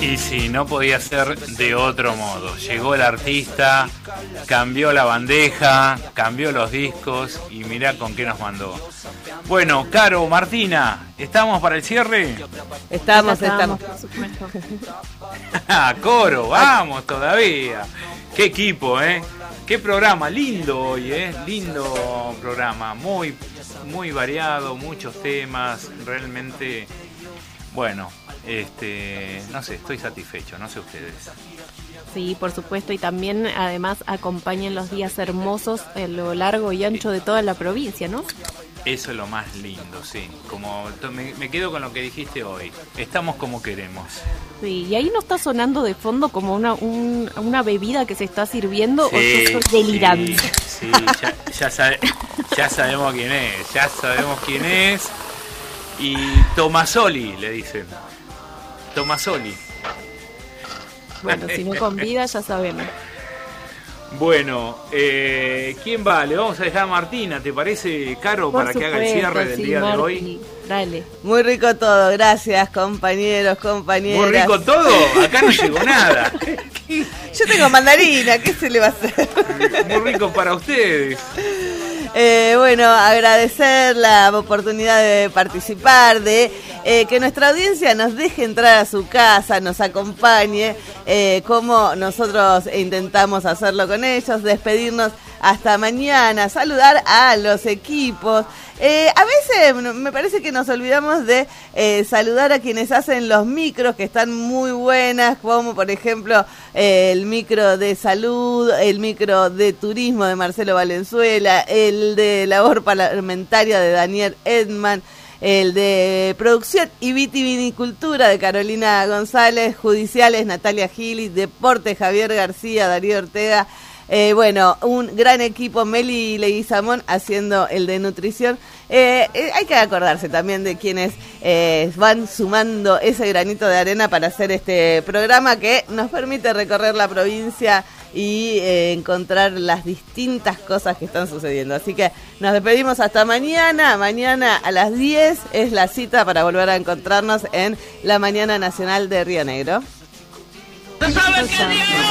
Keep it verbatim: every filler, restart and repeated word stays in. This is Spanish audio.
Y sí, no podía ser de otro modo. Llegó el artista, cambió la bandeja, cambió los discos y mirá con qué nos mandó. Bueno, Caro, Martina, ¿estamos para el cierre? Estamos, estamos. Coro, vamos todavía. Qué equipo, ¿eh? Qué programa, lindo hoy, ¿eh? Lindo programa, muy, muy variado, muchos temas, realmente, bueno, este, no sé, estoy satisfecho, no sé ustedes. Sí, por supuesto, y también además acompañan los días hermosos a lo largo y ancho de toda la provincia, ¿no? Eso es lo más lindo, sí. Como me, me quedo con lo que dijiste hoy. Estamos como queremos. Sí, y ahí no está sonando de fondo como una un, una bebida que se está sirviendo, sí, o yo soy delirante. Sí, sí, ya, ya, sabe, ya sabemos quién es, ya sabemos quién es. Y Tomasoli, le dicen. Tomasoli. Bueno, si no convida, ya sabemos. Bueno, eh, ¿quién va? Le vamos a dejar a Martina, ¿te parece, Caro, Por para supuesto, que haga el cierre del sí, día Marti, de hoy? Dale. Muy rico todo, gracias compañeros, compañeras. Muy rico todo, acá no llegó nada. Yo tengo mandarina, ¿qué se le va a hacer? Muy rico para ustedes. Eh, bueno, agradecer la oportunidad de participar, de eh, que nuestra audiencia nos deje entrar a su casa, nos acompañe, eh, como nosotros intentamos hacerlo con ellos, despedirnos hasta mañana, saludar a los equipos. Eh, a veces me parece que nos olvidamos de eh, saludar a quienes hacen los micros, que están muy buenas, como por ejemplo eh, el micro de salud, el micro de turismo de Marcelo Valenzuela, el de labor parlamentaria de Daniel Edman, el de producción y vitivinicultura de Carolina González, judiciales Natalia Gilis, deporte Javier García, Darío Ortega. Eh, bueno, un gran equipo, Meli Leguizamón haciendo el de nutrición. Eh, eh, hay que acordarse también de quienes eh, van sumando ese granito de arena para hacer este programa que nos permite recorrer la provincia y eh, encontrar las distintas cosas que están sucediendo. Así que nos despedimos hasta mañana. Mañana a las diez es la cita para volver a encontrarnos en la Mañana Nacional de Río Negro. ¿No sabes qué día?